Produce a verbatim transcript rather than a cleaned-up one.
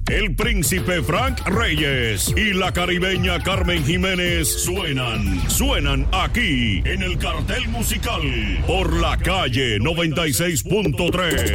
el príncipe Frank Reyes y la caribeña Carmen Jiménez suenan, suenan aquí en el Cartel Musical por La Calle noventa y seis punto tres.